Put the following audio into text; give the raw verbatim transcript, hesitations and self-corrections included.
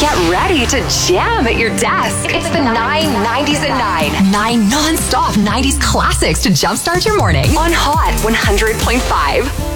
Get ready to jam at your desk. It's the nine nineties at nine. Nine non-stop nineties classics to jumpstart your morning on Hot one hundred point five.